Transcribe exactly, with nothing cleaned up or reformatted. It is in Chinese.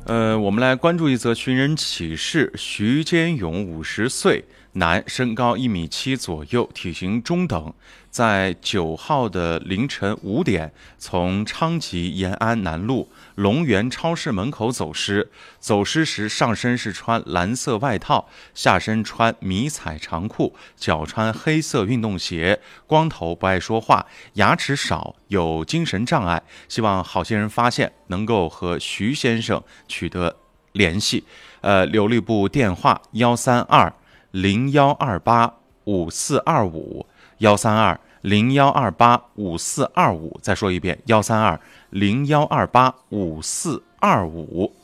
呃，我们来关注一则寻人启事。徐坚勇，五十岁，男，身高一米七左右，体型中等，在九号的凌晨五点，从昌吉延安南路龙源超市门口走失。走失时，上身是穿蓝色外套，下身穿迷彩长裤，脚穿黑色运动鞋，光头，不爱说话，牙齿少，有精神障碍。希望好心人发现，能够和徐先生取得联系。呃，流利部电话幺三二零幺二八五四二五幺三二零幺二八五四二五，再说一遍幺三二零幺二八五四二五。